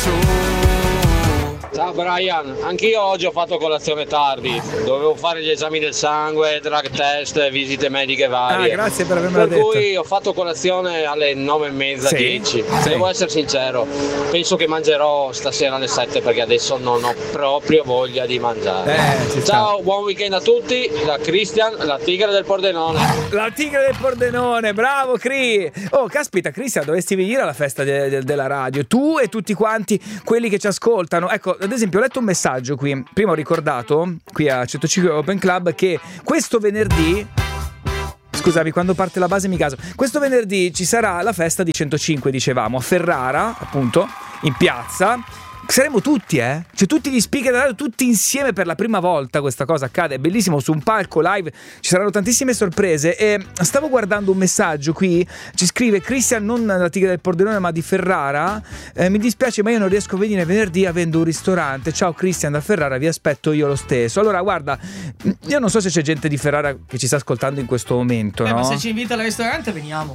Ciao Brian, anch'io oggi ho fatto colazione tardi, dovevo fare gli esami del sangue, drug test, visite mediche varie. Grazie per avermelo detto. Per cui ho fatto colazione alle 9:30, 10. Devo essere sincero, penso che mangerò stasera alle 7 perché adesso non ho proprio voglia di mangiare. Ciao, buon weekend a tutti, da Christian, la tigre del Pordenone. La tigre del Pordenone, bravo Cri! Oh, caspita Christian, dovresti venire alla festa della radio, tu e tutti quanti quelli che ci ascoltano. Ecco, ad esempio ho letto un messaggio qui, prima ho ricordato qui a 105 Open Club che questo venerdì, scusami, quando parte la base mi caso, questo venerdì ci sarà la festa di 105, dicevamo, a Ferrara, appunto, in piazza. Saremo tutti, cioè tutti gli speaker della radio, tutti insieme per la prima volta. Questa cosa accade, è bellissimo, su un palco live ci saranno tantissime sorprese. E stavo guardando un messaggio qui, ci scrive Christian, non la tigre del Pordenone ma di Ferrara, mi dispiace ma io non riesco a venire venerdì avendo un ristorante. Ciao Christian da Ferrara, vi aspetto io lo stesso. Allora guarda, io non so se c'è gente di Ferrara che ci sta ascoltando in questo momento, no? Ma se ci invita al ristorante veniamo.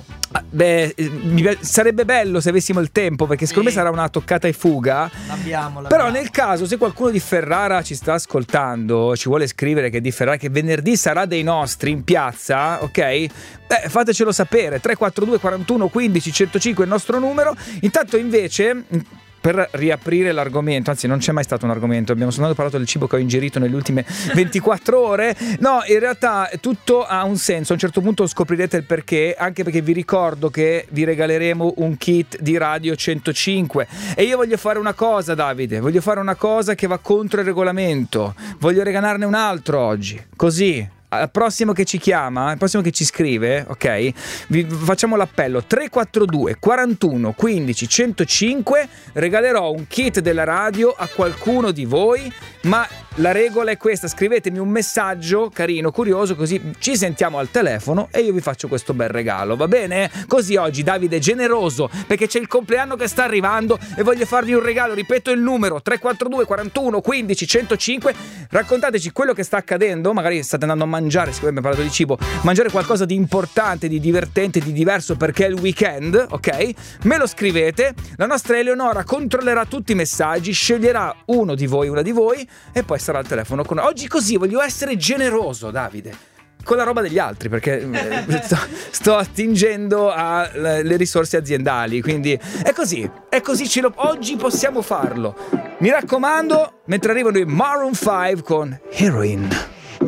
Sarebbe bello se avessimo il tempo, perché secondo me sarà una toccata e fuga. L'abbiamo. Però nel caso, se qualcuno di Ferrara ci sta ascoltando, ci vuole scrivere che è di Ferrara, che venerdì sarà dei nostri in piazza, ok? Fatecelo sapere. 342 41 15 105 è il nostro numero. Intanto invece, per riaprire l'argomento, anzi non c'è mai stato un argomento, abbiamo soltanto parlato del cibo che ho ingerito nelle ultime 24 ore. No, in realtà tutto ha un senso, a un certo punto scoprirete il perché, anche perché vi ricordo che vi regaleremo un kit di Radio 105 e io voglio fare una cosa, Davide, voglio fare una cosa che va contro il regolamento, voglio regalarne un altro oggi, così al prossimo che ci chiama, al prossimo che ci scrive, ok? Vi facciamo l'appello 342 41 15 105, regalerò un kit della radio a qualcuno di voi, ma la regola è questa: scrivetemi un messaggio carino, curioso, così ci sentiamo al telefono e io vi faccio questo bel regalo, va bene? Così oggi Davide è generoso perché c'è il compleanno che sta arrivando e voglio farvi un regalo. Ripeto il numero 342 41 15 105, raccontateci quello che sta accadendo, magari state andando a mangiare, siccome abbiamo parlato di cibo, mangiare qualcosa di importante, di divertente, di diverso perché è il weekend, ok? Me lo scrivete, la nostra Eleonora controllerà tutti i messaggi, sceglierà uno di voi, una di voi e poi sarà al telefono con noi. Oggi così voglio essere generoso, Davide, con la roba degli altri, perché sto attingendo alle risorse aziendali, quindi è così oggi possiamo farlo. Mi raccomando, mentre arrivano i Maroon 5 con Heroin.